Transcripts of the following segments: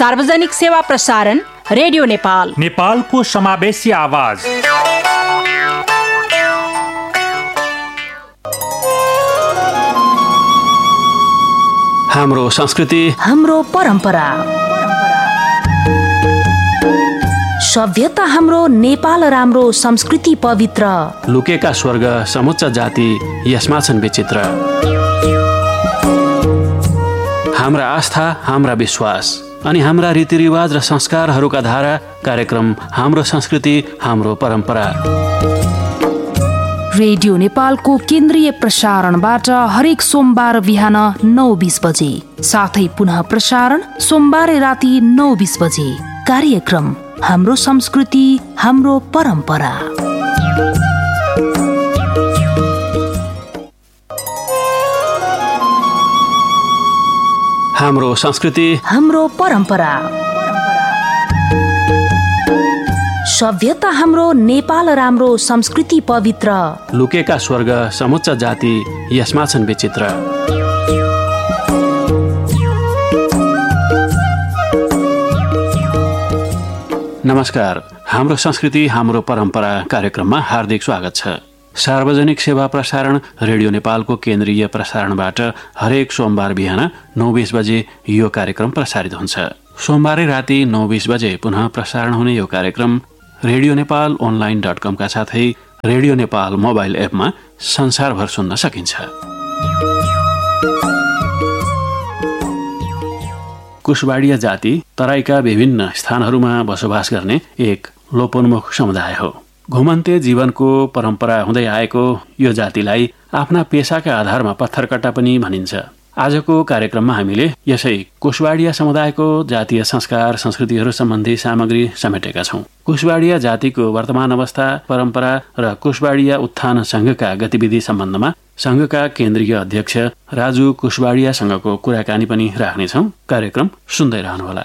सार्वजनिक सेवा प्रसारण रेडियो नेपाल, नेपालको समावेशी आवाज। हाम्रो संस्कृति, हाम्रो परम्परा, सभ्यता हाम्रो नेपाल राम्रो, संस्कृति पवित्र। लुकेका स्वर्ग समुच्च जाति यसमा छन् विचित्र। हाम्रा आस्था, हाम्रा विश्वास अनि हाम्रा रीतिरिवाज र संस्कारहरूका धारा कार्यक्रम हाम्रो संस्कृति, हाम्रो परम्परा। रेडियो नेपालको केन्द्रीय प्रसारणबाट हरेक सोमबार बिहान 9:20 बजे, साथै पुनः प्रसारण सोमबार राति 9:20 बजे। कार्यक्रम हाम्रो संस्कृति, हाम्रो परम्परा। हाम्रो संस्कृति, हाम्रो परम्परा, सभ्यता हाम्रो नेपाल राम्रो, संस्कृति पवित्र। लुकेका स्वर्ग समुच्च जाति यसमा छन् विचित्र। नमस्कार, हाम्रो संस्कृति, हाम्रो परम्परा कार्यक्रममा हार्दिक स्वागत छ। सार्वजनिक सेवा प्रसारण रेडियो नेपालको केन्द्रीय प्रसारणबाट हरेक सोमबार बिहान 9:20 बजे यो कार्यक्रम प्रसारित हुन्छ। सोमबारै राति 9:20 बजे पुनः प्रसारण हुने यो कार्यक्रम रेडियो नेपाल online.com का साथै रेडियो नेपाल मोबाइल एपमा संसारभर सुन्न सकिन्छ। कुशवाडिया जाति तराईका विभिन्न स्थानहरूमा बसोबास गर्ने एक लोपोन्मुख समुदाय हो। घुमन्ते जीवनको परम्परा हुँदै आएको यो जातिलाई आफ्ना पेसाका आधारमा पत्थरकट्टा पनि भनिन्छ। आजको कार्यक्रममा हामीले यसै कुशवाडिया समुदायको जातीय संस्कार संस्कृतिहरू सम्बन्धी सामग्री समेटेका छौँ। कुशवाडिया जातिको वर्तमान अवस्था, परम्परा र कुशवाडिया उत्थान संघका गतिविधि सम्बन्धमा संघका केन्द्रीय अध्यक्ष राजु कुशवाडियासँगको कुराकानी पनि राख्नेछौँ। कार्यक्रम सुन्दै रहनुहोला।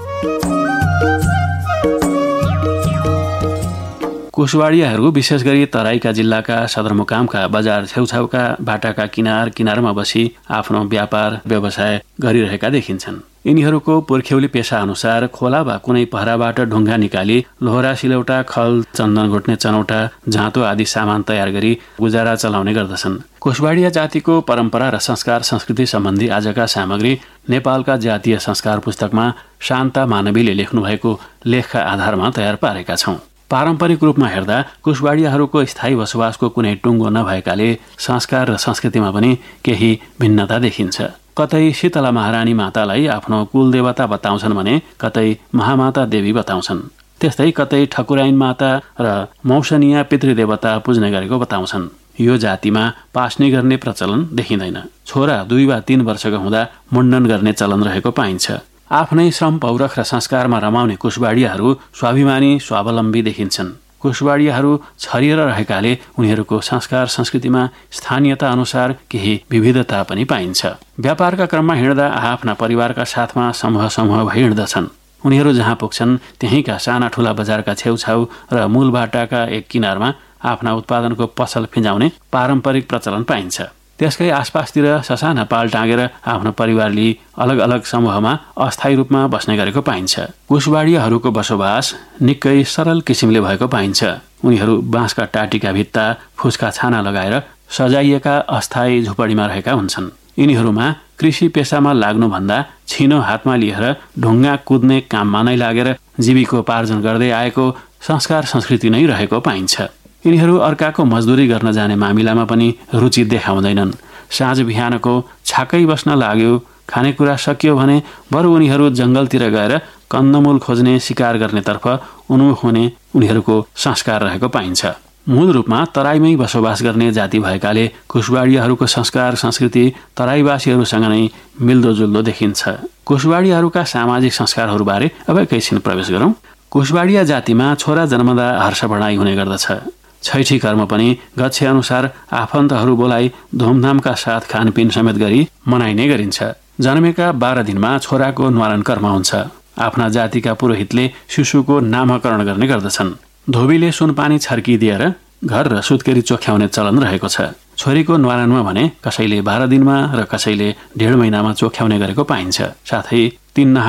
कुशवाडियाहरू विशेष गरी तराईका जिल्लाका सदरमुकामका बजार छेउछाउका बाटाका किनारमा बसी आफ्नो व्यापार व्यवसाय गरिरहेका देखिन्छन्। यिनीहरूको पुर्ख्यौली पेसा अनुसार खोला वा कुनै पहराबाट ढुङ्गा निकाली लोहरा, सिलौटा, खल, चन्दन घोट्ने चनौटा, जाँतो आदि सामान तयार गरी गुजारा चलाउने गर्दछन्। कुशवाडिया जातिको परम्परा र संस्कार संस्कृति सम्बन्धी आजका सामग्री नेपालका जातीय संस्कार पुस्तकमा शान्ता मानवीले लेख्नुभएको लेखका आधारमा तयार पारेका छौँ। पारम्परिक रूपमा हेर्दा कुशवाडियाहरूको स्थायी बसोबासको कुनै टुङ्गो नभएकाले संस्कार र संस्कृतिमा पनि केही भिन्नता देखिन्छ। कतै शीतला महारानी मातालाई आफ्नो कुलदेवता बताउँछन् भने कतै महामाता देवी बताउँछन्। त्यस्तै कतै ठकुराइन माता र मौसनिया पितृदेवता पुज्ने गरेको बताउँछन्। यो जातिमा पास्नी गर्ने प्रचलन देखिँदैन। छोरा 2 वा 3 वर्षको हुँदा मुण्डन गर्ने चलन रहेको पाइन्छ। आफ्नै श्रम पौरख र संस्कारमा रमाउने कुशवाडियाहरू स्वाभिमानी, स्वावलम्बी देखिन्छन्। कुशवाडियाहरू छरिएर रहेकाले उनीहरूको संस्कार संस्कृतिमा स्थानीयता अनुसार केही विविधता पनि पाइन्छ। व्यापारका क्रममा हिँड्दा आफ्ना परिवारका साथमा समूह भई हिँड्दछन्। उनीहरू जहाँ पुग्छन् त्यहीँका साना ठुला बजारका छेउछाउ र मूल बाटाका एक किनारमा आफ्ना उत्पादनको पसल फिजाउने पारम्परिक प्रचलन पाइन्छ। त्यसकै आसपासतिर ससाना पाल टाँगेर आफ्नो परिवार लिई अलग अलग समूहमा अस्थायी रूपमा बस्ने गरेको पाइन्छ। कुशवाडियाहरूको बसोबास निकै सरल किसिमले भएको पाइन्छ। उनीहरू बाँसका टाटीका भित्ता, फुसका छाना लगाएर सजाइएका अस्थायी झुपडीमा रहेका हुन्छन्। यिनीहरूमा कृषि पेसामा लाग्नुभन्दा छिनो हातमा लिएर ढुङ्गा कुद्ने काममा नै लागेर जीविकोपार्जन गर्दै आएको संस्कार संस्कृति नै रहेको पाइन्छ। यिनीहरू अर्काको मजदुरी गर्न जाने मामिलामा पनि रुचि देखाउँदैनन्। साँझ बिहानको छाकै बस्न लाग्यो, खानेकुरा सकियो भने बरु उनीहरू जङ्गलतिर गएर कन्दमूल खोज्ने, शिकार गर्नेतर्फ उन्मुख हुने उनीहरूको संस्कार रहेको पाइन्छ। मूल रूपमा तराईमै बसोबास गर्ने जाति भएकाले कुशवाडियाहरूको संस्कार संस्कृति तराईवासीहरूसँग नै मिल्दोजुल्दो देखिन्छ। कुशवाडियाहरूका सामाजिक संस्कारहरूबारे अब एकैछिन प्रवेश गरौँ। कुशवाडिया जातिमा छोरा जन्मदा हर्ष बढाइ हुने गर्दछ। छैठी कर्म पनि गच्छे अनुसार आफन्तहरू बोलाई धुमधामका साथ खानपिन समेत गरी मनाइने गरिन्छ। जन्मेका 12 दिनमा छोराको न्वारण कर्म हुन्छ। आफ्ना जातिका पुरोहितले शिशुको नामकरण गर्ने गर्दछन्। धोबीले सुनपानी छर्किदिएर घर र सुत्केरी चोख्याउने चलन रहेको छ। छोरीको न्वारानमा भने कसैले 12 दिनमा र कसैले 1.5 महिनामा चोख्याउने गरेको पाइन्छ। साथै 3 नहान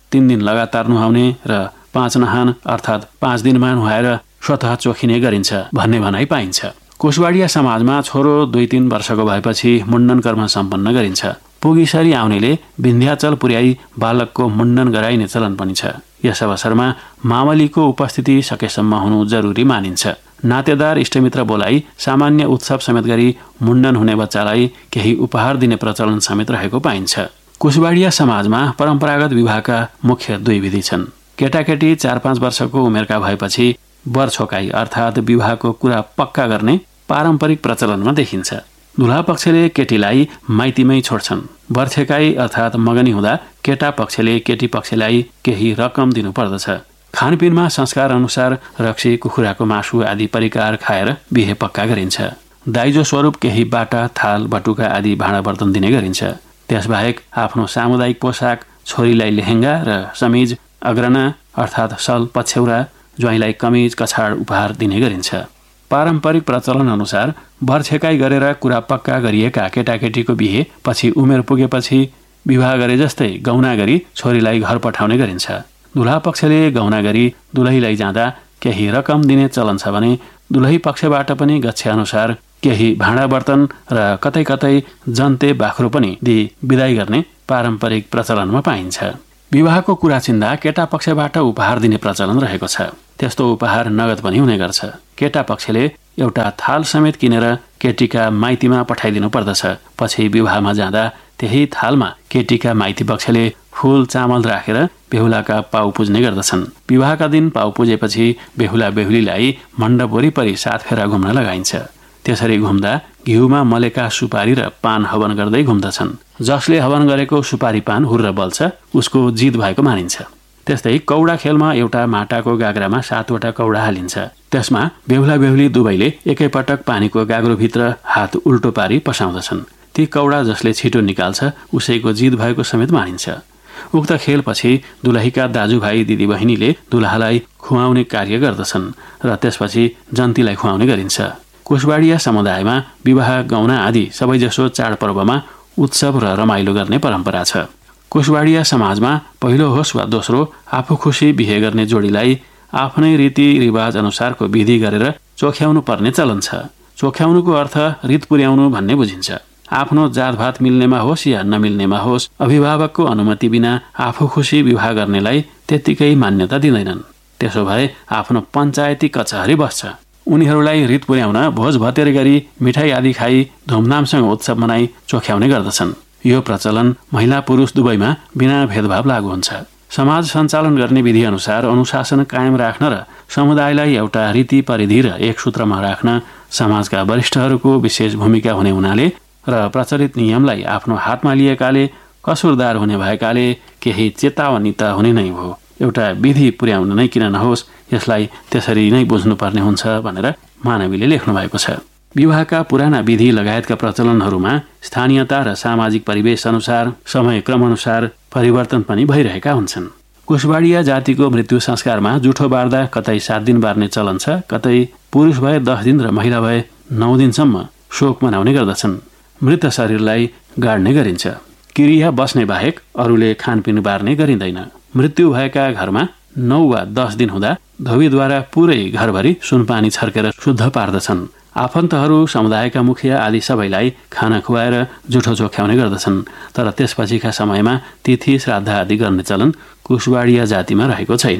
3 दिन लगातार नुहाउने र 5 नहान अर्थात् 5 दिनमा नुहाएर स्वतः चोखिने गरिन्छ भन्ने भनाइ पाइन्छ। कोसबाडिया समाजमा छोरो 2-3 वर्षको भएपछि मुण्डन कर्म सम्पन्न गरिन्छ। पुगिसरी आउनेले विन्ध्याचल पुर्याई बालकको मुण्डन गराइने चलन पनि छ। यस अवसरमा मामलीको उपस्थिति सकेसम्म हुनु जरुरी मानिन्छ। नातेदार इष्टमित्र बोलाई सामान्य उत्सव समेत गरी मुण्डन हुने बच्चालाई केही उपहार दिने प्रचलन समेत रहेको पाइन्छ। कोसबाडिया समाजमा परम्परागत विवाहका मुख्य 2 विधि छन्। केटाकेटी 4-5 वर्षको उमेरका भएपछि वर छोकाई अर्थात् विवाहको कुरा पक्का गर्ने पारम्परिक प्रचलनमा देखिन्छ। दुल्हा पक्षले केटीलाई माइतीमै छोड्छन्। वर छेकाई अर्थात् मगनी हुँदा केटा पक्षले केटी पक्षलाई केही रकम दिनुपर्दछ। खानपिनमा संस्कार अनुसार रक्सी, कुखुराको मासु आदि परिकार खाएर बिहे पक्का गरिन्छ। दाइजो स्वरूप केही बाटा, थाल, बटुका आदि भाँडा बर्तन दिने गरिन्छ। त्यसबाहेक आफ्नो सामुदायिक पोसाक, छोरीलाई लेहेङ्गा र समिज, अग्रना अर्थात् सल, पछ्यौरा, ज्वाइँलाई कमिज, कछाड उपहार दिने गरिन्छ। पारम्परिक प्रचलन अनुसार वर छेकाई गरेर कुरा पक्का गरिएका केटाकेटीको बिहे पछि उमेर पुगेपछि विवाह गरे जस्तै गौना गरी छोरीलाई घर पठाउने गरिन्छ। दुल्हा पक्षले गौना गरी दुलहीलाई जाँदा केही रकम दिने चलन छ भने दुलही पक्षबाट पनि गच्छे अनुसार केही भाँडा बर्तन र कतै कतै जन्ते बाख्रो पनि दिई विदाई गर्ने पारम्परिक प्रचलनमा पाइन्छ। विवाहको कुरा चिन्दा केटा पक्षबाट उपहार दिने प्रचलन रहेको छ। त्यस्तो उपहार नगद पनि हुने गर्छ। केटा पक्षले एउटा थाल समेत किनेर केटीका माइतीमा पठाइदिनु पर्दछ। पछि विवाहमा जाँदा त्यही थालमा केटीका माइती पक्षले फूल चामल राखेर बेहुलाका पाउ पुज्ने गर्दछन्। विवाहका दिन पाउ पुजेपछि बेहुला बेहुलीलाई मण्डप वरिपरि 7 फेरा घुम्न लगाइन्छ। त्यसरी घुम्दा घिउमा मलेका सुपारी र पान हवन गर्दै घुम्दछन्। जसले हवन गरेको सुपारी पान हुर्र बल्छ उसको जित भएको मानिन्छ। त्यस्तै कौडा खेलमा एउटा माटाको गाग्रामा 7 वटा कौडा हालिन्छ। त्यसमा बेहुला बेहुली दुवैले एकैपटक पानीको गाग्रोभित्र हात उल्टो पारी पसाउँदछन्। ती कौडा जसले छिटो निकाल्छ उसैको जित भएको समेत मानिन्छ। उक्त खेलपछि दुलहीका दाजुभाइ दिदीबहिनीले दुलहालाई खुवाउने कार्य गर्दछन् र त्यसपछि जन्तीलाई खुवाउने गरिन्छ। कोसबाडिया समुदायमा विवाह, गौना आदि सबैजसो चाडपर्वमा उत्सव र रमाइलो गर्ने परम्परा छ। कोसबाडिया समाजमा पहिलो होस् वा दोस्रो आफू खुसी बिहे गर्ने जोडीलाई आफ्नै रीतिरिवाज अनुसारको विधि गरेर चोख्याउनु पर्ने चलन छ। चोख्याउनुको अर्थ रीत पुर्याउनु भन्ने बुझिन्छ। आफ्नो जातभात मिल्नेमा होस् या नमिल्नेमा होस् अभिभावकको अनुमति बिना आफू खुसी विवाह गर्नेलाई त्यत्तिकै मान्यता दिँदैनन्। त्यसो भए आफ्नो पञ्चायती कचहरी बस्छ। उनीहरूलाई रीत पुर्याउन भोज भतेर गरी मिठाई आदि खाई धुमधामसँग उत्सव मनाई चोख्याउने गर्दछन्। यो प्रचलन महिला पुरुष दुवैमा बिना भेदभाव लागू हुन्छ। समाज सञ्चालन गर्ने विधि अनुसार अनुशासन कायम राख्न र समुदायलाई एउटा रीति परिधि र एक सूत्रमा राख्न समाजका वरिष्ठहरूको विशेष भूमिका हुने हुनाले र प्रचलित नियमलाई आफ्नो हातमा लिएकाले कसुरदार हुने भएकाले केही चेतावनी त हुने नै हो। एउटा विधि पुर्याउन नै किन नहोस् यसलाई त्यसरी नै बुझ्नुपर्ने हुन्छ भनेर मानवीले लेख्नु भएको छ। विवाहका पुराना विधि लगायतका प्रचलनहरूमा स्थानीयता र सामाजिक परिवेश अनुसार समय क्रम अनुसार परिवर्तन पनि भइरहेका हुन्छन्। कोसबाडिया जातिको मृत्यु संस्कारमा जुठो बार्दा कतै 7 दिन बार्ने चलन छ, कतै पुरुष भए 10 दिन र महिला भए 9 दिनसम्म शोक मनाउने गर्दछन्। मृत शरीरलाई गाड्ने गरिन्छ। क्रिया बस्ने बाहेक अरूले खानपिन बार्ने गरिँदैन। मृत्यु भएका घरमा 9 वा 10 दिन हुँदा धोबीद्वारा पुरै घरभरि सुनपानी छर्केर शुद्ध पार्दछन्। आफन्तहरू, समुदायका मुखिया आदि सबैलाई खाना खुवाएर जुठो चोख्याउने गर्दछन्। तर त्यसपछिका समयमा तिथि श्राद्ध आदि गर्ने चलन कोसबाडिया जातिमा रहेको छैन।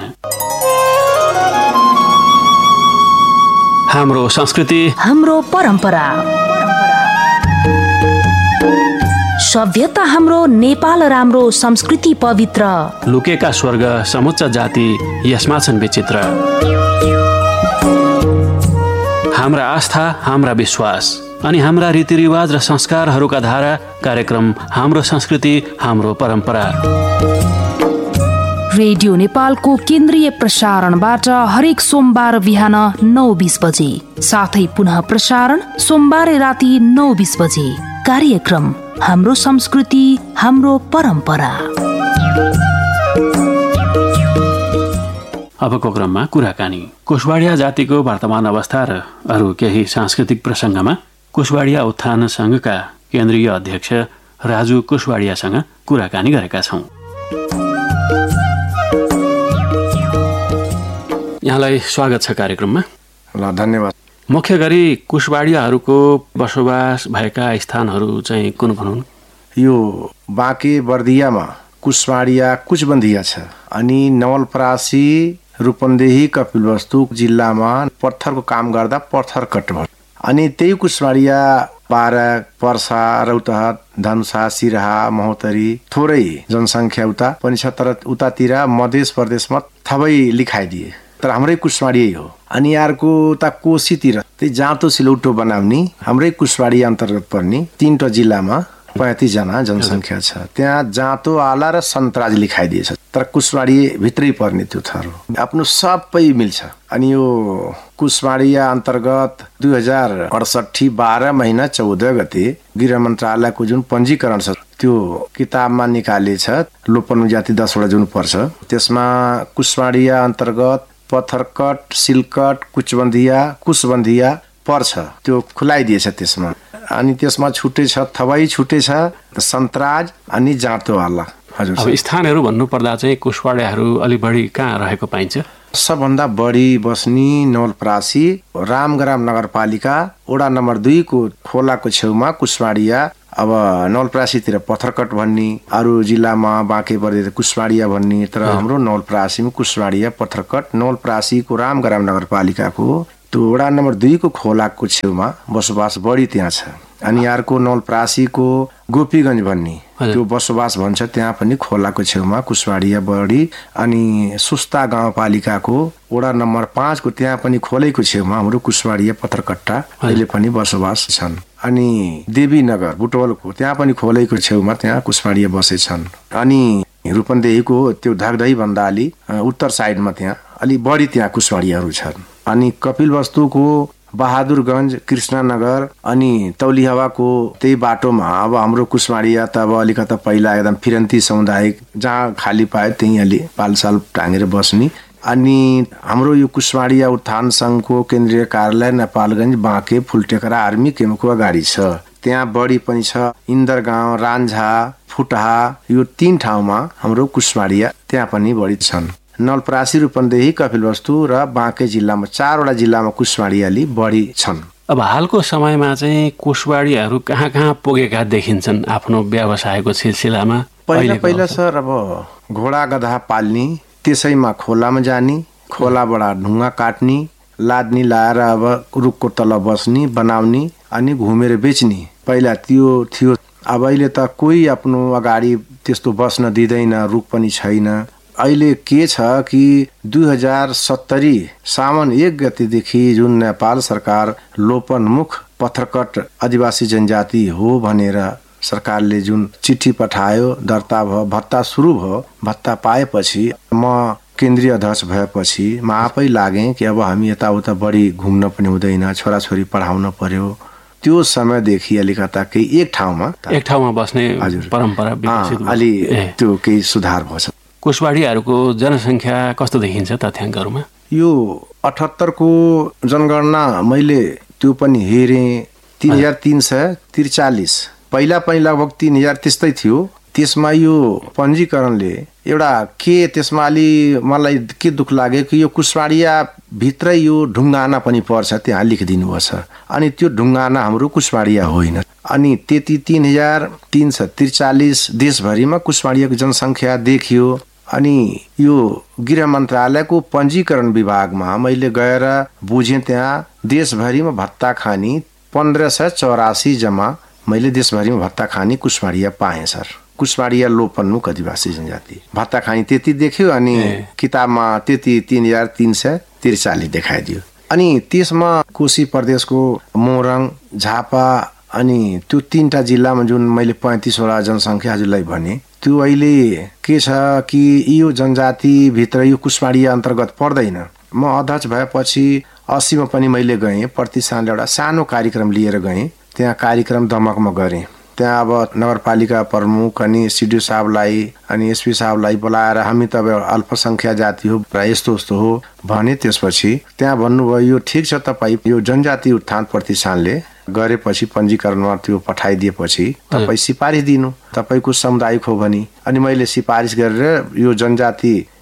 हाम्रो संस्कृति, हाम्रो परम्परा, सभ्यता हाम्रो नेपाल राम्रो, संस्कृति पवित्र, लुकेका स्वर्ग समुच्च जाति यसमा छन् विचित्र। हाम्रा आस्था, हाम्रा विश्वास अनि हाम्रा रीतिरिवाज र संस्कारहरूका धारा कार्यक्रम हाम्रो संस्कृति, हाम्रो परम्परा। रेडियो नेपालको केन्द्रीय प्रसारणबाट हरेक सोमबार बिहान 9:20 बजे, साथै पुनः प्रसारण सोमबार राति 9:20 बजे। कार्यक्रम हाम्रो संस्कृति, हाम्रो परम्परा। अबको क्रममा कुराकानी। कोसबाडिया जातिको वर्तमान अवस्था र अरू केही सांस्कृतिक प्रसङ्गमा कोसबाडिया उत्थान संघका केन्द्रीय अध्यक्ष राजु कोसबाडियासँग कुराकानी गरेका छौं। यहाँलाई स्वागत छ कार्यक्रममा। ल धन्यवाद। मुख्य गरी कुशवाडियाहरूको बसोबास भएका स्थानहरू चाहिँ कुन हुन्? यो बाँके बर्दियामा कुशवाडिया कुचबन्धिया छ, अनि नवलपरासी रूपन्देही कपिलवस्तु जिल्लामा पत्थरको काम गर्दा पत्थरकट भयो। अनि त्यही कुशवाडिया बारा पर्सा रौतहट धनुषा सिराहा महोत्तरी थोरै जनसङ्ख्या उता पनि छ, तर उतातिर मध्य प्रदेशमा थबै लिखाइदिए, तर हाम्रै कुशवाडी हो। अनि अर्को उता कोशीतिर त्यही जाँतो सिलौटो बनाउने हाम्रै कुशवाडी अन्तर्गत पर्ने 3 जिल्लामा 35 जना जनसङ्ख्या छ। त्यहाँ जाँतो आला र सन्तराज लेखाइदिएछ, तर कुशवाडी भित्रै पर्ने त्यो थर हो। आफ्नो सबै मिल्छ। अनि यो कुशवाडिया अन्तर्गत 2068 12 महिना 14 गते गृह मन्त्रालयको जुन पञ्जीकरण छ त्यो किताबमा निकालेछ। लोपन जाति 10 वटा जुन पर्छ त्यसमा कुशवाडिया अन्तर्गत पत्थरकट, सिलकट, कुशबन्धिया पर्छ, त्यो खुलाइदिएछ त्यसमा। अनि त्यसमा छुट्टै छ, थबै छुट्टै छ, सन्तराज अनि जाँतोवाला। हजुर। अब स्थानहरू भन्नुपर्दा चाहिँ कुशवाडियाहरू अलि बढी कहाँ रहेको पाइन्छ? सबभन्दा बढी बस्ने नवलपरासी रामग्राम नगरपालिका वडा नम्बर 2 को खोलाको छेउमा कुशवाडिया। अब नवलपरासीतिर पत्थरकट भन्ने, अरू जिल्लामा बाँके बर्दिया कुशवाडिया भन्ने, तर हाम्रो नवलपरासीमा कुशवाडिया पत्थरकट। नवलपरासीको रामग्राम नगरपालिकाको त्यो वडा नम्बर 2 को खोलाको छेउमा बसोबास बढी त्यहाँ छ। अनि अर्को नवलपरासीको गोपीगञ्ज भन्ने त्यो बसोबास भन्छ, त्यहाँ पनि खोलाको छेउमा कुशवाडिया बढी। अनि सुस्ता गाउँपालिकाको वडा नम्बर 5 को त्यहाँ पनि खोलैको छेउमा हाम्रो कुशवाडिया पत्थरकट्टा अहिले पनि बसोबास छन्। अनि देवीनगर बुटवलको त्यहाँ पनि खोलैको छेउमा त्यहाँ कुशवाडिया बसेछन्। अनि रूपन्देहीको त्यो धगधही भन्दा अलि उत्तर साइडमा त्यहाँ अलि बढी त्यहाँ कुशवाडियाहरू छन्। अनि कपिलवस्तुको बहादुरगञ्ज, कृष्णनगर अनि तौलिहवाको त्यही बाटोमा अब हाम्रो कुशवाडिया त अब अलिकता पहिला एकदम फिरन्ती समुदाय जहाँ खाली पायो त्यहीँ अलि पालसाल टाँगेर बस्ने। अनि हाम्रो यो कुशवाडिया उत्थान सङ्घको केन्द्रीय कार्यालय नेपालगञ्ज बाँके फुलटेकरा आर्मी केम्पको अगाडि छ। त्यहाँ बढी पनि छ इन्दरगाउँ, रान्झा, फुटहा, यो 3 ठाउँमा हाम्रो कुशवाडिया त्यहाँ पनि बढी छन्। नवलपरासी, रूपन्देही, कपिलवस्तु र बाँके जिल्लामा 4 वटा जिल्लामा कुशवाडियाली बढी छन्। अब हालको समयमा चाहिँ कुशवाडियाहरू कहाँ कहाँ पुगेका देखिन्छन् आफ्नो व्यवसायको सिलसिलामा? पहिला सर अब घोडा गधा पाल्ने, त्यसैमा खोलामा जाने, खोलाबाट ढुङ्गा काट्ने, लाद्नी लाएर अब रुखको तल बस्ने बनाउने अनि घुमेर बेच्ने पहिला त्यो थियो। अब अहिले त कोही आफ्नो अगाडि त्यस्तो बस्न दिँदैन, रुख पनि छैन। अहिले के छ कि 2070 साउन 1 गतेदेखि जुन नेपाल सरकार लोपन्मुख पत्थरकट आदिवासी जनजाति हो भनेर सरकारले जुन चिठी पठायो, दर्ता भयो, भत्ता सुरु भयो। भत्ता पाएपछि म केन्द्रीय अध्यक्ष भएपछि म आफै लागेँ कि अब हामी यताउता बढी घुम्न पनि हुँदैन, छोराछोरी पढाउन पर्यो। त्यो समयदेखि अलिकता केही एक ठाउँमा बस्ने परम्परा अलि त्यो केही सुधार भएछ। कुशवाडियाहरूको जनसङ्ख्या कस्तो देखिन्छ तथ्याङ्कहरूमा? यो 78 को जनगणना मैले त्यो पनि हेरेँ, 3343। पहिला लगभग 3000 त्यस्तै थियो। त्यसमा यो पञ्जीकरणले एउटा के त्यसमा अलि मलाई के दुःख लाग्यो कि यो कुशवाडिया भित्रै यो ढुङ्गाना पनि पर्छ, त्यहाँ लेखिदिनु भएछ। अनि त्यो ढुङ्गाना हाम्रो कुशवाडिया होइन। अनि त्यति 3343 देशभरिमा कुशवाडियाको जनसङ्ख्या देखियो। अनि यो गृह मन्त्रालयको पञ्जीकरण विभागमा मैले गएर बुझेँ, त्यहाँ देशभरिमा भत्ता खाने 1584 जम्मा मैले देशभरिमा भत्ता खाने कुशवाडिया पाएँ सर। कुशवाडिया लोपन्मुख आदिवासी जनजाति भत्ता खाने त्यति देख्यो। अनि किताबमा त्यति 3343 देखाइदियो। अनि त्यसमा कोशी प्रदेशको मोरङ, झापा अनि त्यो 3टा जिल्लामा जुन मैले 35 वटा जनसङ्ख्या हजुरलाई भने, त्यो अहिले के छ कि यो जनजाति भित्र यो कुशवाडिया अन्तर्गत पर्दैन। म अध्यक्ष भएपछि 80 मा पनि मैले गएँ, प्रतिष्ठानले एउटा सानो कार्यक्रम लिएर गएँ। त्यहाँ कार्यक्रम दमकमा गरेँ। त्यहाँ अब नगरपालिका प्रमुख अनि सिडिओ साहबलाई अनि एसपी साहबलाई बोलाएर हामी त अब अल्पसङ्ख्या जाति हो र यस्तो हो भने, त्यसपछि त्यहाँ भन्नुभयो यो ठिक छ, तपाईँ यो जनजाति उत्थान प्रतिष्ठानले गरेपछि पञ्जीकरणमा त्यो पठाइदिएपछि तपाईँ सिफारिस दिनु, तपाईँको सामुदायिक हो भने। अनि मैले सिफारिस गरेर यो जनजाति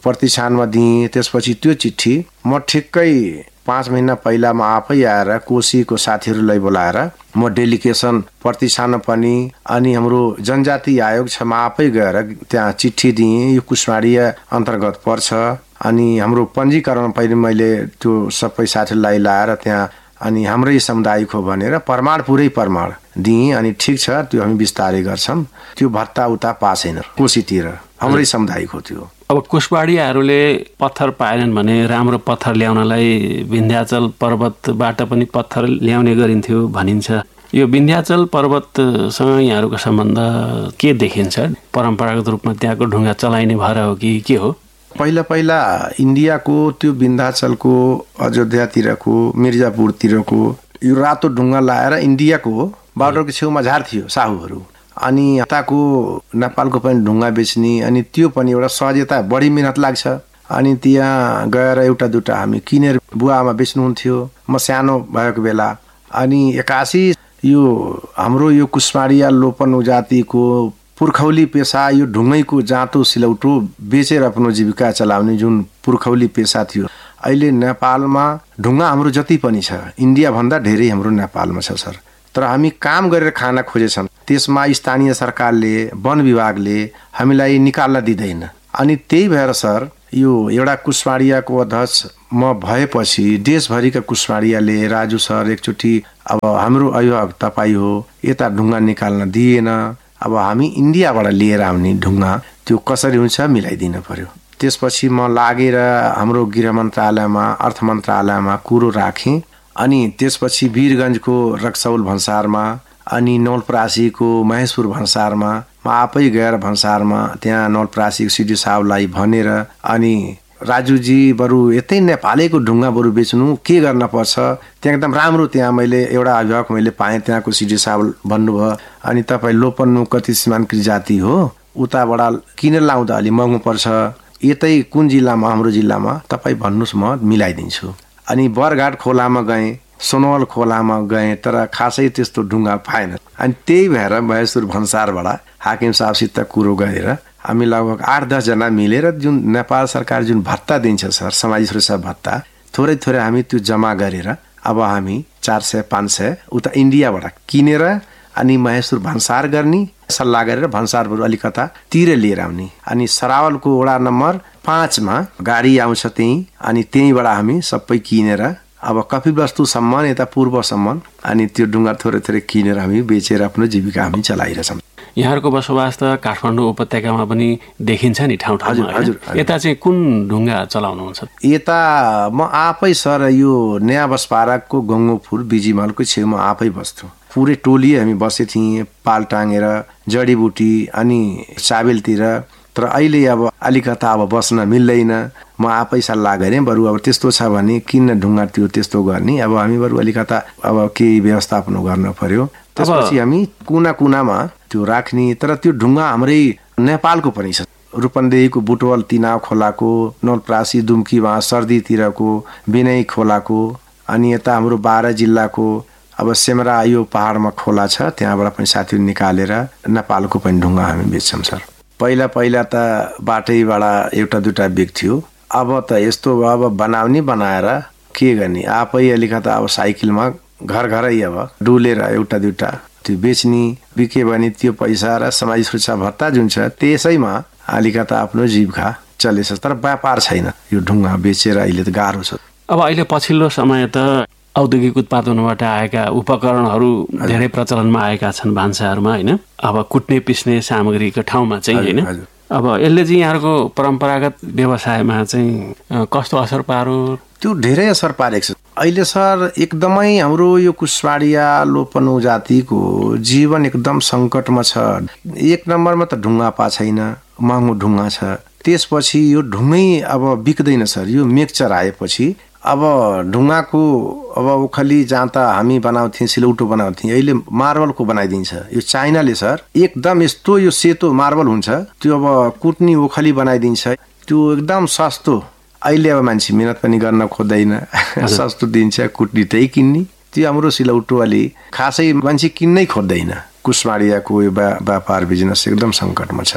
प्रतिष्ठानमा दिएँ। त्यसपछि त्यो चिठी म ठिक्कै 5 महिना पहिला म आफै आएर कोशीको साथीहरूलाई बोलाएर म डेलिगेसन प्रतिष्ठानमा पनि अनि हाम्रो जनजाति आयोग छ म आफै गएर त्यहाँ चिठी दिएँ, यो कुशवाडीय अन्तर्गत पर्छ। अनि हाम्रो पञ्जीकरण पहिले मैले त्यो सबै साथीलाई लाएर त्यहाँ अनि हाम्रै समुदायिक हो भनेर पुरै प्रमाण दिएँ। अनि ठिक छ, त्यो हामी विस्तारै गर्छौँ। त्यो भत्ता उता पासेन कोशीतिर, हाम्रै समुदायिक हो त्यो। अब कुशवाडीहरूले पत्थर पाएनन् भने राम्रो पत्थर ल्याउनलाई विन्ध्याचल पर्वतबाट पनि पत्थर ल्याउने गरिन्थ्यो भनिन्छ। यो विन्ध्याचल पर्वतसँग यहाँहरूको सम्बन्ध के देखिन्छ? परम्परागत रूपमा त्यहाँको ढुङ्गा चलाइने भएर हो कि के हो? पहिला इन्डियाको त्यो विन्ध्याचलको अयोध्यातिरको मिर्जापुरतिरको यो रातो ढुङ्गा लाएर इन्डियाको बाटोको छेउमा झार थियो साहुहरू। अनि यताको नेपालको पनि ढुङ्गा बेच्ने, अनि त्यो पनि एउटा सहजता, बढी मिहिनेत लाग्छ। अनि त्यहाँ गएर एउटा दुटा हामी किनेर बुवामा बेच्नुहुन्थ्यो म सानो भएको बेला। अनि 81 यो हाम्रो यो कुशवाडिया लोपन जातिको पुर्खौली पेसा यो ढुङ्गैको जाँतो सिलौटो बेचेर आफ्नो जीविका चलाउने जुन पुर्खौली पेसा थियो, अहिले नेपालमा ढुङ्गा हाम्रो जति पनि छ इन्डियाभन्दा धेरै हाम्रो नेपालमा छ सर। तर हामी काम गरेर खान खोजेछौँ, त्यसमा स्थानीय सरकारले वन विभागले हामीलाई निकाल्न दिँदैन। अनि त्यही भएर सर यो एउटा कुशवाडियाको अध्यक्ष म भएपछि देशभरिका कुशवाडियाले राजु सर एकचोटि अब हाम्रो अभिभावक तपाईँ हो, यता ढुङ्गा निकाल्न दिएन, अब हामी इन्डियाबाट लिएर आउने ढुङ्गा त्यो कसरी हुन्छ मिलाइदिनु पर्यो। त्यसपछि म लागेर हाम्रो गृह मन्त्रालयमा अर्थ मन्त्रालयमा कुरो राखेँ। अनि त्यसपछि वीरगञ्जको रक्सौल भन्सारमा अनि नवलपरासीको महेशपुर भन्सारमा म आफै गएर भन्सारमा त्यहाँ नवलपरासीको सिडी साहबलाई भनेर अनि राजुजी बरु यतै नेपालैको ढुङ्गा बरु बेच्नु के गर्न पर्छ, त्यहाँ एकदम राम्रो त्यहाँ मैले एउटा अभिभावक मैले पाएँ, त्यहाँको सिडी साहब भन्नुभयो अनि तपाईँ लोपन्नु कति सीमान्तकृत जाति हो, उताबाट किनेर लाउँदा अलि महँगो पर्छ, यतै कुन जिल्लामा हाम्रो जिल्लामा तपाईँ भन्नुहोस् म मिलाइदिन्छु। अनि बरघाट खोलामा गएँ, सोनवल खोलामा गएँ, तर खासै त्यस्तो ढुङ्गा पाएन। अनि त्यही भएर महेशपुर भन्सारबाट हाकिम साहबसित कुरो गरेर हामी लगभग 8-10 जना मिलेर जुन नेपाल सरकार जुन भत्ता दिन्छ सर, सामाजिक सुरक्षा भत्ता, थोरै थोरै हामी त्यो जम्मा गरेर अब हामी 400-500 उता इन्डियाबाट किनेर अनि महेशपुर भन्सार गर्ने सल्लाह गरेर भन्सारबाट अलिकता तिर लिएर आउने। अनि सरावलको वडा नम्बर 5 मा गाडी आउँछ त्यहीँ, अनि त्यहीँबाट हामी सबै किनेर अब कपिलवस्तुसम्म यता पूर्वसम्म अनि त्यो ढुङ्गा थोरै थोरै किनेर हामी बेचेर आफ्नो जीविका हामी चलाइरहेछौँ। यहाँहरूको बसोबास त काठमाडौँ उपत्यकामा पनि देखिन्छ नि ठाउँ ठाउँमा। हजुर। यता चाहिँ कुन ढुङ्गा चलाउनुहुन्छ? यता म आफै सर यो नयाँ बसपाराको गङ्गोपुर बिजीमलको छेउमा आफै बस्थ्यो, पुरै टोली हामी बसे थियौँ पाल टाँगेर जडीबुटी अनि चाबेलतिर। तर अहिले अब अलिकता अब बस्न मिल्दैन, म आफै सल्लाह गरेँ बरु अब त्यस्तो छ भने किन ढुङ्गा त्यो त्यस्तो गर्ने, अब हामी बरु अलिकता अब केही व्यवस्थापन गर्न पर्यो। त्यसपछि हामी कुना कुनामा त्यो राख्ने। तर त्यो ढुङ्गा हाम्रै नेपालको पनि छ, रूपन्देहीको बुटवल तिनाव खोलाको, नवलपरासी दुम्कीमा सर्दीतिरको बिनई खोलाको, अनि यता हाम्रो 12 जिल्लाको अब सेमरा यो पहाडमा खोला छ, त्यहाँबाट पनि साथीहरू निकालेर नेपालको पनि ढुङ्गा हामी बेच्छौँ सर। पहिला त बाटैबाट एउटा दुटा बेच्थ्यो, अब त यस्तो अब बनाएर के गर्ने, आफै अलिकता अब साइकलमा घरै अब डुलेर एउटा दुटा त्यो बेच्ने, बिके भने त्यो पैसा र सामाजिक सुरक्षा भत्ता जुन छ त्यसैमा अलिकता आफ्नो जीविका चलेछ। तर व्यापार छैन, यो ढुङ्गा बेचेर अहिले त गाह्रो छ। अब अहिले पछिल्लो समय त औद्योगिक उत्पादनबाट आएका उपकरणहरू धेरै प्रचलनमा आएका छन् भान्साहरूमा, होइन? अब कुट्ने पिस्ने सामग्रीको ठाउँमा चाहिँ, होइन? अब यसले चाहिँ यहाँहरूको परम्परागत व्यवसायमा चाहिँ कस्तो असर पार्यो? त्यो धेरै असर पारेको छ। अहिले सर एकदमै हाम्रो यो कुशवाडिया लोपन जातिको जीवन एकदम सङ्कटमा छ। एक नम्बरमा त ढुङ्गा पा छैन, महँगो ढुङ्गा छ। त्यसपछि यो ढुङ्गै अब बिक्दैन सर, यो मिक्सचर आएपछि अब ढुङ्गाको अब उखली जहाँ त हामी बनाउँथ्यौँ सिलौटो बनाउँथ्यौँ, अहिले मार्बलको बनाइदिन्छ। यो चाइनाले सर एकदम यस्तो यो सेतो मार्बल हुन्छ, त्यो अब कुट्नी उखली बनाइदिन्छ, त्यो एकदम सस्तो। अहिले अब मान्छे मिहिनेत पनि गर्न खोज्दैन, सस्तो दिन्छ कुट्नी त्यही किन्ने। त्यो हाम्रो सिलौटो अलि खासै मान्छे किन्नै खोज्दैन। कुशवाडियाको यो व्यापार बिजनेस एकदम सङ्कटमा छ।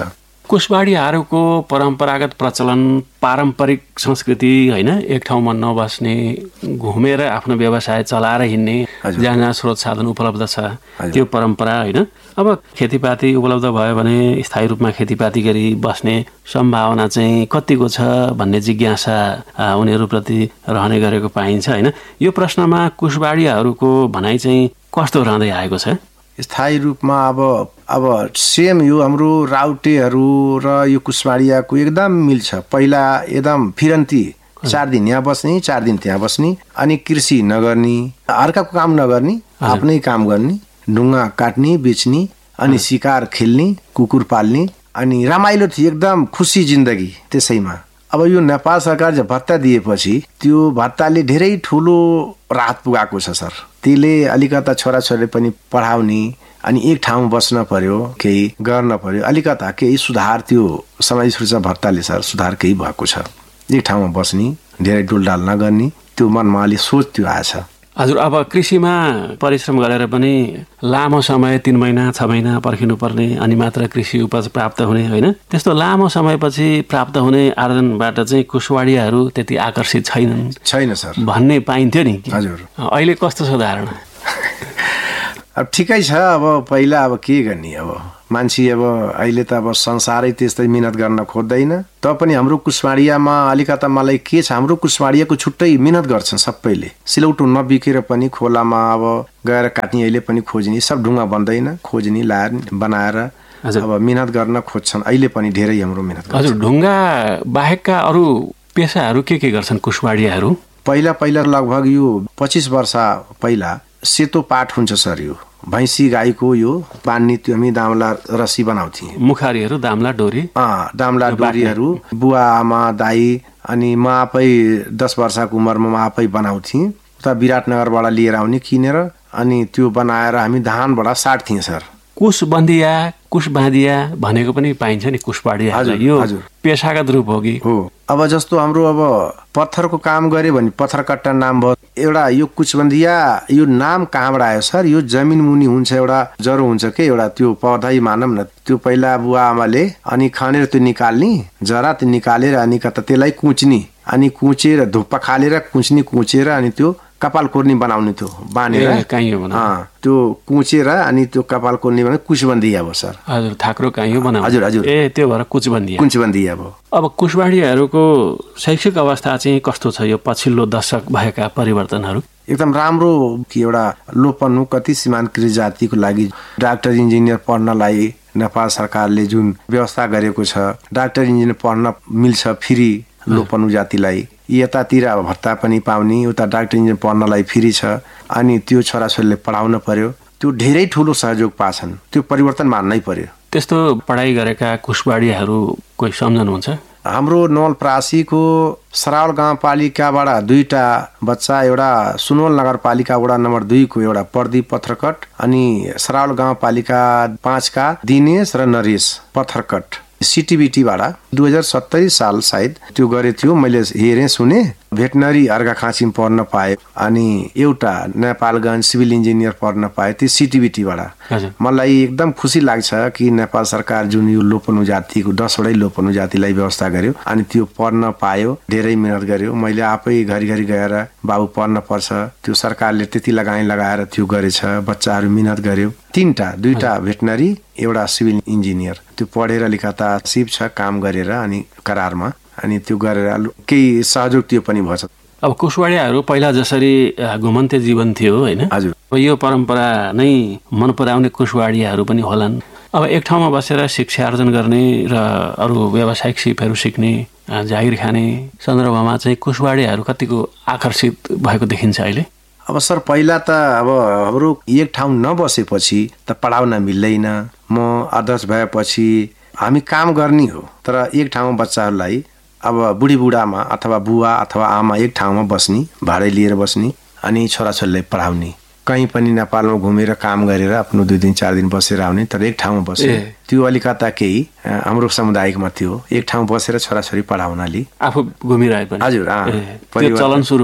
कुशवाडीहरूको परम्परागत प्रचलन पारम्परिक संस्कृति होइन, एक ठाउँमा नबस्ने, घुमेर आफ्नो व्यवसाय चलाएर हिँड्ने, जहाँ जहाँ स्रोत साधन उपलब्ध छ त्यो परम्परा होइन। अब खेतीपाती उपलब्ध भयो भने स्थायी रूपमा खेतीपाती गरी बस्ने सम्भावना चाहिँ कतिको छ भन्ने जिज्ञासा उनीहरूप्रति रहने गरेको पाइन्छ होइन। यो प्रश्नमा कुशवाडीहरूको भनाइ चाहिँ कस्तो रहँदै आएको छ? स्थायी रूपमा अब सेम यो हाम्रो राउटेहरू र यो कुशवाडियाको एकदम मिल्छ। पहिला एकदम फिरन्ती 4 दिन यहाँ बस्ने, 4 दिन त्यहाँ बस्ने, अनि कृषि नगर्ने, अर्काको काम नगर्ने, आफ्नै काम गर्ने, ढुङ्गा काट्ने, बेच्ने, अनि शिकार खेल्ने, कुकुर पाल्ने, अनि रमाइलो थियो, एकदम खुसी जिन्दगी त्यसैमा। अब यो नेपाल सरकारले भत्ता दिएपछि त्यो भत्ताले धेरै ठुलो राहत पुगाएको छ सर। त्यसले अलिकता छोराछोरीले पनि पढाउने, अनि एक ठाउँमा बस्न पर्यो, केही गर्न पर्यो, अलिकता केही सुधार त्यो सामाजिक सुरक्षा भत्ताले सर सुधार केही भएको छ। एक ठाउँमा बस्ने, धेरै डुलडाल नगर्ने, त्यो मनमा अलि सोच त्यो आएछ। हजुर, अब कृषिमा परिश्रम गरेर पनि लामो समय 3 महिना 6 महिना पर्खिनुपर्ने अनि मात्र कृषि उपज प्राप्त हुने होइन, त्यस्तो लामो समयपछि प्राप्त हुने आर्जनबाट चाहिँ कुशवाडीहरू त्यति आकर्षित छैन सर भन्ने पाइन्थ्यो नि। हजुर, अहिले कस्तो छ धारणा? अब ठिकै छ। अब पहिला अब के गर्ने, अब मान्छे अब अहिले त अब संसारै त्यस्तै मिहिनेत गर्न खोज्दैन। पनि हाम्रो कुशवाडियामा अलिकता मलाई के छ, हाम्रो कुशवाडियाको छुट्टै मिहिनेत गर्छन् सबैले। सिलौटो नबिकेर पनि खोलामा अब गएर काट्ने, अहिले पनि खोज्ने, सब ढुङ्गा बन्दैन, खोज्ने लाएर बनाएर अब मिहिनेत गर्न खोज्छन्। अहिले पनि धेरै हाम्रो मिहिनेत गर्छन्। हजुर, ढुङ्गा बाहेकका अरू पेसाहरू के गर्छन् कुशवाडियाहरू? पहिला लगभग यो 25 वर्ष पहिला सेतो पाट हुन्छ सर, यो भैँसी गाईको यो बान्ने, त्यो हामी दामला रस्सी बनाउँथ्यौँ, मुखारीहरू, दामला डोरी, दामला डोरीहरू बुवा आमा दाई अनि म आफै 10 वर्षको उमेरमा म आफै बनाउँथेँ। उता विराटनगरबाट लिएर आउने किनेर, अनि त्यो बनाएर हामी धानबाट साट्थ्यौँ सर। कुशबन्दिया, कुशबाँधिया भनेको पनि पाइन्छ नि कुशवाडिया। यो पेशागत रूप हो कि? हो। अब जस्तो हाम्रो अब पत्थरको काम गरे भने पत्थरकट्टा नाम भयो। एउटा यो कुचबन्दिया यो नाम कहाँबाट आयो सर? यो जमिन मुनि हुन्छ, एउटा जरो हुन्छ के, एउटा त्यो पौधै मानौँ न, त्यो पहिला बुवा आमाले अनि खनेर त्यो निकाल्ने, जरा त्यो निकालेर अनि कता त्यसलाई कुच्ने, अनि कुचेर धुप्पा खालेर कुचेर अनि त्यो कपाल कोर्नी बनाउने, त्यो बानेर त्यो कुचेर अनि त्यो कपाल कोर्नी बनाउने कुचबन्दिया भयो सर। हजुर, थाक्रो काइयो बनाउने। हजुर, त्यो भएर कुचबन्दिया भयो। अब कुशवाडीहरूको शैक्षिक अवस्था चाहिँ कस्तो छ? यो पछिल्लो दशक भएका परिवर्तनहरू एकदम राम्रो कि एउटा लोपन्नु कति सीमान्तकृत जातिको लागि डाक्टर इन्जिनियर पढ्नलाई नेपाल सरकारले जुन व्यवस्था गरेको छ, डाक्टर इन्जिनियर पढ्न मिल्छ फ्री लोपन्नु जातिलाई। यतातिर अब भत्ता पनि पाउने, उता डाक्टर इन्जिनियर पढ्नलाई फ्री छ, अनि त्यो छोराछोरीले पढाउन पर्यो, त्यो धेरै ठुलो सहयोग पाछन्। त्यो परिवर्तन मान्नै पर्यो। त्यस्तो पढाइ गरेका कुशवाडीहरू कोही सम्झनुहुन्छ? हाम्रो नवलपरासीको सरावल गाउँपालिकाबाट 2टा बच्चा, एउटा सुनवल नगरपालिका वडा नम्बर 2 को एउटा प्रदीप पत्थरकट, अनि सरावल गाउँपालिका 5 का दिनेश र नरेश पत्थरकट सिटिबिटीबाट 2070 साल सायद त्यो गरे थियो। मैले हेरेँ सुने। भेटनरी अर्घाखाँचीमा पढ्न पाए, अनि एउटा नेपालगञ्ज सिभिल इन्जिनियर पढ्न पाए, त्यो सिटिबिटीबाट। मलाई एकदम खुसी लाग्छ कि नेपाल सरकार जुन यो लोपन्नु जातिको 10वटै लोपन्नु जातिलाई व्यवस्था गर्यो, अनि त्यो पढ्न पायो, धेरै मिहिनेत गर्यो। मैले आफै घरिघरि गएर बाबु पढ्न पर्छ, त्यो सरकारले त्यति लगाएर त्यो गरेछ, बच्चाहरू मिहिनेत गर्यो। 2टा भेटनरी, एउटा सिभिल इन्जिनियर, त्यो पढेर अलिकता सिप छ काम गरेर, अनि करारमा, अनि त्यो गरेर केही सहयोग त्यो पनि भएछ। अब कुशवाडीहरू पहिला जसरी घुमन्ते जीवन थियो होइन, हजुर, यो परम्परा नै मन पराउने कुशवाडीहरू पनि होलान्। अब एक ठाउँमा बसेर शिक्षा आर्जन गर्ने र अरू व्यावसायिक सिपहरू सिक्ने, जागिर खाने सन्दर्भमा चाहिँ कुशवाडीहरू कतिको आकर्षित भएको देखिन्छ अहिले? अब सर पहिला त अब हाम्रो एक ठाउँ नबसेपछि त पढाउन मिल्दैन। म अध्यक्ष भएपछि हामी काम गर्ने हो, तर एक ठाउँमा बच्चाहरूलाई अब बुढीबुढामा अथवा बुवा अथवा आमा एक ठाउँमा बस्ने, भाडै लिएर बस्ने, अनि छोराछोरीलाई पढाउने। कहीँ पनि नेपालमा घुमेर काम गरेर आफ्नो 2 दिन 4 दिन बसेर आउने, तर एक ठाउँमा बसे त्यो अलिकता केही हाम्रो समुदायमा थियो। एक ठाउँ बसेर छोराछोरी पढाउनाले आफू घुमिरहे पनि। हजुर, चलन सुरु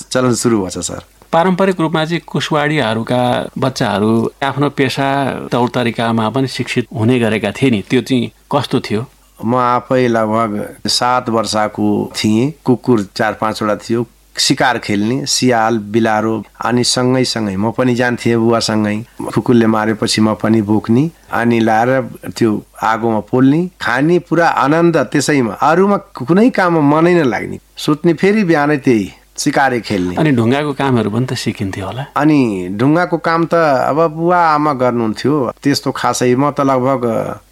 भएको छ सर। पारम्परिक रूपमा चाहिँ कुशवाडीहरूका बच्चाहरू आफ्नो पेसा तौर तरिकामा पनि शिक्षित हुने गरेका थिए नि, त्यो चाहिँ कस्तो थियो? म आफै लगभग 7 वर्षको थिएँ। कुकुर 4-5 वटा थियो, शिकार खेल्ने, सियाल बिलारो, अनि सँगै म पनि जान्थेँ बुवासँगै। कुकुरले मारेपछि म पनि बोक्ने, अनि लाएर त्यो आगोमा पोल्ने, खाने, पुरा आनन्द। त्यसैमा अरूमा कुनै काममा मनै नलाग्ने, सुत्ने, फेरि बिहानै त्यही शिकारे खेल्ने। अनि ढुङ्गाको कामहरू पनि त सिकिन्थ्यो होला? अनि ढुङ्गाको काम त अब बुवा आमा गर्नुहुन्थ्यो, त्यस्तो खासै। म त लगभग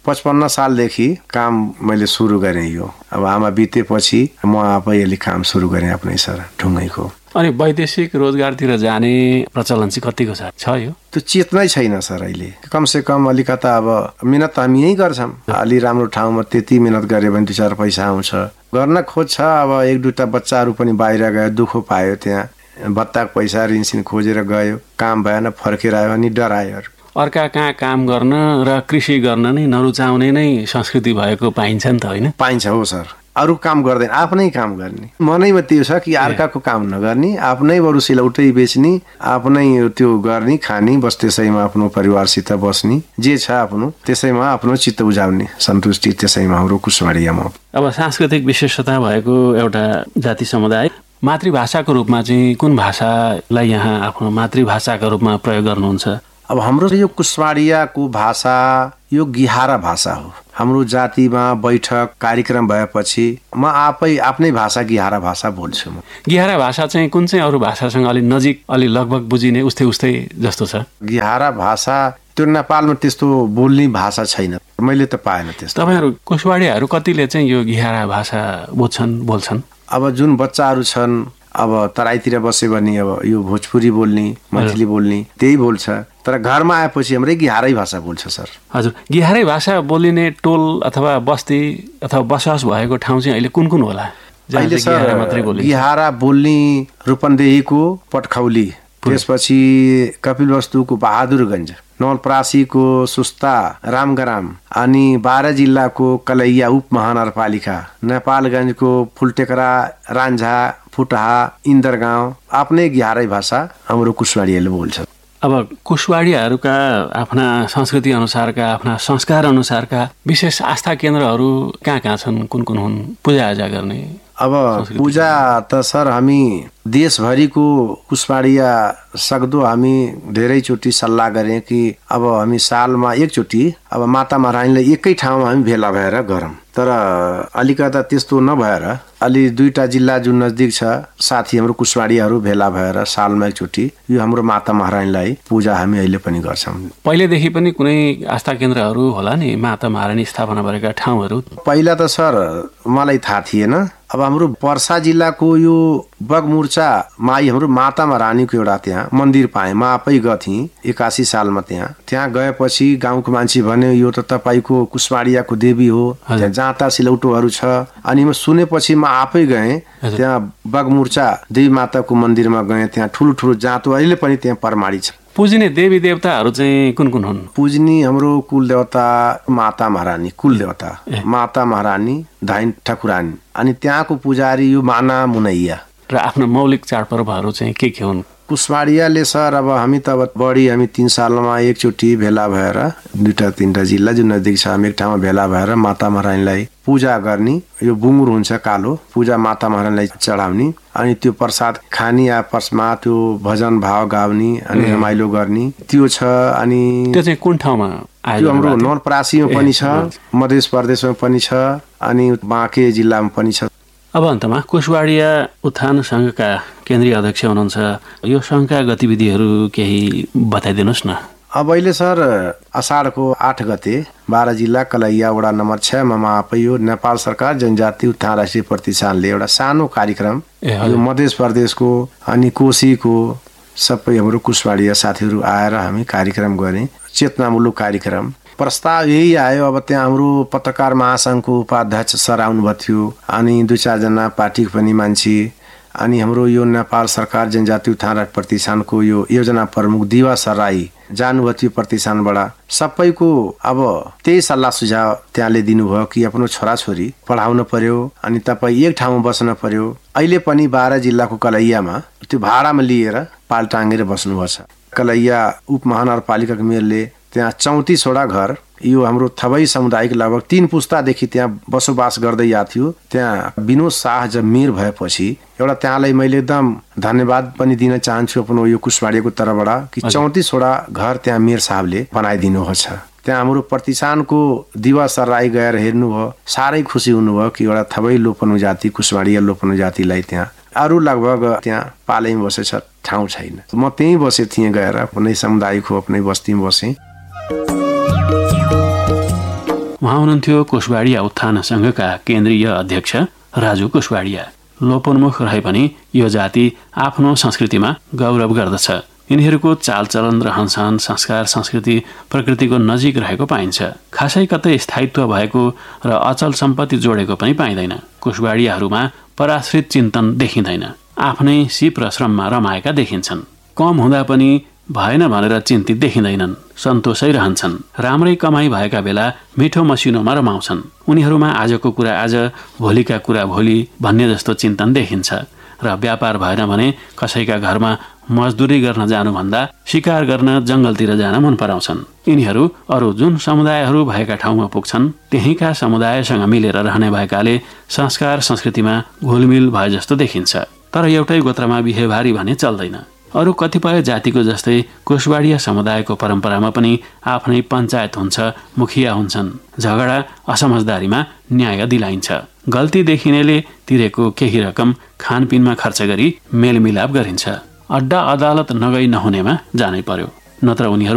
55 सालदेखि काम मैले सुरु गरेँ यो। अब आमा बितेपछि म आफै अलिक काम सुरु गरेँ आफ्नै सर ढुङ्गैको। अनि वैदेशिक रोजगारतिर जाने प्रचलन चाहिँ कतिको छ यो? त्यो चेतनै छैन सर अहिले। कमसे कम अलिकता अब मिहिनेत त हामी यहीँ गर्छौँ। अलि राम्रो ठाउँमा त्यति मिहिनेत गऱ्यो भने 2-4 पैसा आउँछ। गर्न खोज्छ। अब 1-2टा बच्चाहरू पनि बाहिर गयो, दुःख पायो, त्यहाँ भत्ताको पैसा ऋणसिन खोजेर गयो, काम भएन, फर्केर आयो, अनि डरायो। अर्का कहाँ काम गर्न र कृषि गर्न नै नरुचाउने नै संस्कृति भएको पाइन्छ नि त, होइन? पाइन्छ, हो सर। अरू काम गर्दैन, आफ्नै काम गर्ने मनैमा त्यो छ कि अर्काको काम नगर्ने, आफ्नै बरु सिलौटै बेच्ने, आफ्नै त्यो गर्ने, खाने, बस त्यसैमा आफ्नो परिवारसित बस्ने, जे छ आफ्नो त्यसैमा आफ्नो चित्त बुझाउने, सन्तुष्टि त्यसैमा हाम्रो कुशवाडीमा। अब सांस्कृतिक विशेषता भएको एउटा जाति समुदाय, मातृभाषाको रूपमा चाहिँ कुन भाषालाई यहाँ आफ्नो मातृभाषाका रूपमा प्रयोग गर्नुहुन्छ? अब हाम्रो यो कुशवाडीको भाषा यो गिहारा भाषा हो। हाम्रो जातिमा बैठक कार्यक्रम भएपछि म आफ्नै भाषा गिहारा भाषा बोल्छु। म गिहारा भाषा चाहिँ कुन चाहिँ अरू भाषासँग अलि नजिक, अलि लगभग बुझिने उस्तै जस्तो छ? गिहारा भाषा त्यो नेपालमा त्यस्तो बोल्ने भाषा छैन, मैले त पाएन त्यस्तो। तपाईँहरू कुशवाडीहरू कतिले चाहिँ यो गिहारा भाषा बोल्छन्? अब जुन बच्चाहरू छन्, अब तराईतिर बस्यो भने अब यो भोजपुरी बोल्ने, मैथिली बोल्ने त्यही बोल्छ, तर घरमा आएपछि हाम्रै गिहारै भाषा बोल्छ सर। हजुर, गिहारै भाषा बोलिने टोल अथवा बस्ती अथवा बसोबास भएको ठाउँ चाहिँ अहिले कुन होला? अहिले सर गिहारा बोल्ने रूपन्देहीको पटखौली, त्यसपछि कपिलवस्तुको बहादुरगञ्ज, नवलपरासीको सुस्ता, रामग्राम, अनि बारा जिल्लाको कलैया उपमहानगरपालिका, नेपालगञ्जको फुलटेकरा, रान्झा, फुटहा, इन्दरगाउँ आफ्नै गिहारै भाषा हाम्रो कुशवाडीहरूले बोल्छ। अब कुशवाडीहरूका आफ्ना संस्कृति अनुसारका, आफ्ना संस्कार अनुसारका विशेष आस्था केन्द्रहरू कहाँ छन्, कुन हुन् पूजाआजा गर्ने? अब पूजा त सर हामी देशभरिको कुशवाडीया सक्दो हामी धेरैचोटि सल्लाह गरेँ कि अब हामी सालमा एकचोटि अब माता महारानीलाई एकै ठाउँमा हामी भेला भएर गरौँ। तर अलिकता त्यस्तो नभएर अलि 2टा जिल्ला जुन नजदिक छ साथी हाम्रो कुशवाडीहरू भेला भएर सालमा एकचोटि यो हाम्रो माता महारानीलाई पूजा हामी अहिले पनि गर्छौँ। पहिलेदेखि पनि कुनै आस्था केन्द्रहरू होला नि माता महारानी स्थापना गरेका ठाउँहरू? पहिला त सर मलाई थाहा थिएन। अब हाम्रो पर्सा जिल्लाको यो बगमुर्चा माई हाम्रो माता महारानीको एउटा त्यहाँ मन्दिर पाएँ, म आफै गएँ 81 सालमा। त्यहाँ गएपछि गाउँको मान्छे भन्यो यो त तपाईँको कुशवाडीयाको देवी हो, त्यहाँ जाँता सिलौटोहरू छ। अनि म सुनेपछि म आफै गएँ त्यहाँ बगमुर्चा देवी माताको मन्दिरमा गएँ। त्यहाँ ठुलो जाँतो अहिले पनि त्यहाँ परमाडी छ। पुजिने देवी देवताहरू चाहिँ कुन हुन्? पुज्ने हाम्रो कुल देवता माता महारानी, कुल देवता माता महारानी धाइन ठकुरानी, अनि त्यहाँको पुजारी यो माना मुनैया। र आफ्नो मौलिक चाडपर्वहरू चाहिँ के हुन्? कुशवाडीयाले सर अब हामी त अब बढी हामी 3 सालमा एकचोटि भेला भएर 2-3टा जिल्ला जुन नजिक छ हामी एक ठाउँमा भेला भएर माता महारानीलाई पूजा गर्ने। यो बुङ्गुर हुन्छ कालो, पूजा माता महारानीलाई चढाउने, अनि त्यो प्रसाद खाने या पसमा त्यो भजन भाव गाउने अनि रमाइलो गर्ने त्यो छ। अनि त्यो चाहिँ कुन ठाउँमा? त्यो हाम्रो नवलपरासीमा पनि छ, मध्य प्रदेशमा पनि छ, अनि बाँके जिल्लामा पनि छ। अब अन्तमा कुशवाडीया उत्थान संघका केन्द्रीय अध्यक्ष हुनुहुन्छ, यो संघका गतिविधिहरू केही बताइदिनुहोस् न। अब अहिले सर असाढको 8 गते बारा जिल्ला कलैया वडा नम्बर 6 मा आफै यो नेपाल सरकार जनजाति उत्थान राष्ट्रिय प्रतिष्ठानले एउटा सानो कार्यक्रम यो मध्य प्रदेशको अनि कोशीको सबै हाम्रो कुशवाडीया साथीहरू आएर हामी कार्यक्रम गरे, चेतनामूलक कार्यक्रम। प्रस्ताव यही आयो। अब त्यहाँ हाम्रो पत्रकार महासंघको उपाध्यक्ष सर आउनुभएको थियो, अनि 2-4 जना पार्टीको पनि मान्छे, अनि हाम्रो यो नेपाल सरकार जनजाति उत्थान प्रतिष्ठानको यो योजना प्रमुख दिवा सराई जानुभएको थियो प्रतिष्ठानबाट। सबैको अब त्यही सल्लाह सुझाव त्यहाँले दिनुभयो कि आफ्नो छोराछोरी पढाउन पर्यो अनि तपाईँ एक ठाउँमा बस्न पर्यो। अहिले पनि बारा जिल्लाको कलैयामा त्यो भाडामा लिएर पाल टाँगेर बस्नुभएको छ। कलैया उपमहानगरपालिकाको मेयरले त्यहाँ 34वटा घर यो हाम्रो थबै समुदायको लगभग 3 पुस्तादेखि त्यहाँ बसोबास गर्दै आएको थियो। त्यहाँ विनोद शाह जब मेयर भएपछि एउटा त्यहाँलाई मैले एकदम धन्यवाद पनि दिन चाहन्छु आफ्नो यो कुशवाडीको तर्फबाट कि 34 वटा घर त्यहाँ मेयर साहबले बनाइदिनु छ। त्यहाँ हाम्रो प्रतिष्ठानको दिवा सर्राई गएर हेर्नुभयो, साह्रै खुसी हुनुभयो कि एउटा थबै लोपन जाति कुशवाडी लोपन जातिलाई त्यहाँ अरू लगभग त्यहाँ पालैमा बसेछ ठाउँ छैन। म त्यहीँ बसे थिएँ गएर आफ्नै समुदायको आफ्नै बस्तीमा बसेँ। उहाँ हुनुहुन्थ्यो कोशवाडिया उत्थान संघका केन्द्रीय अध्यक्ष राजु कोशवाडिया। लोपोन्मुख रहे पनि यो जाति आफ्नो संस्कृतिमा गौरव गर्दछ। यिनीहरूको चालचलन, रहनसहन, संस्कार, संस्कृति प्रकृतिको नजिक रहेको पाइन्छ। खासै कतै स्थायित्व भएको र अचल सम्पत्ति जोडेको पनि पाइँदैन। कोशवाडियाहरूमा पराश्रित चिन्तन देखिँदैन। आफ्नै सिप र श्रममा रमाएका देखिन्छन्। कम हुँदा पनि भएन भनेर चिन्तित देखिँदैनन्। सन्तोषै रहन्छन्। राम्रै कमाई भएका बेला मिठो मसिनोमा रमाउँछन्। उनीहरूमा आजको कुरा आज, भोलिका कुरा भोलि भन्ने जस्तो चिन्तन देखिन्छ। र व्यापार भएन भने कसैका घरमा मजदुरी गर्न जानुभन्दा शिकार गर्न जंगलतिर जान मन पराउँछन्। यिनीहरू अरू जुन समुदायहरू भएका ठाउँमा पुग्छन् त्यहीँका समुदायसँग मिलेर रहने भएकाले संस्कार संस्कृतिमा घुलमिल भए जस्तो देखिन्छ। तर एउटै गोत्रमा बिहेबारी भने चल्दैन। अरू कतिपय जातिको जस्तै कोशवाडिया समुदायको परम्परामा पनि आफ्नै पञ्चायत हुन्छ, मुखिया हुन्छन्। झगडा असमझदारीमा न्याय दिलाइन्छ। गल्ती देखिनेले तिरेको केही रकम खानपिनमा खर्च गरी मेलमिलाप गरिन्छ। अड्डा अदालत नगई नहुनेमा जानै पर्यो, नत्र उनीहरू